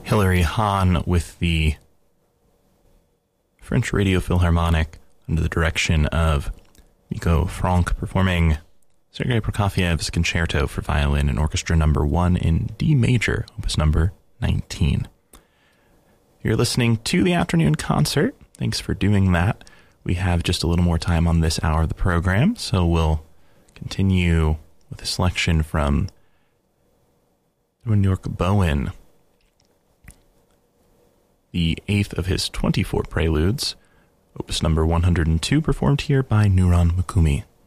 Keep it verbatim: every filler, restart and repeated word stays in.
Hilary Hahn with the French Radio Philharmonic under the direction of Miko Franck performing Sergei Prokofiev's Concerto for Violin and Orchestra number one in D major, opus number nineteen. You're listening to the afternoon concert. Thanks for doing that. We have just a little more time on this hour of the program, so we'll continue with a selection from York Bowen, the eighth of his twenty-four preludes, opus number one hundred two, performed here by Nuran Mukumi.